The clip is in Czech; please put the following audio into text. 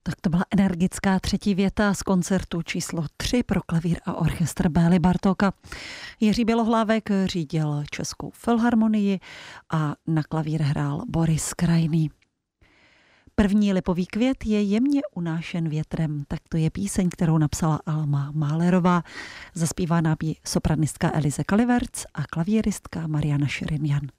Tak to byla energická třetí věta z koncertu číslo 3 pro klavír a orchestr Bély Bartóka. Jiří Bělohlávek řídil Českou filharmonii a na klavír hrál Boris Krajný. První lipový květ je jemně unášen větrem. Tak to je píseň, kterou napsala Alma Mahlerová. Zaspívá nám ji sopranistka Elize Kaliverc a klavíristka Mariana Širinjan.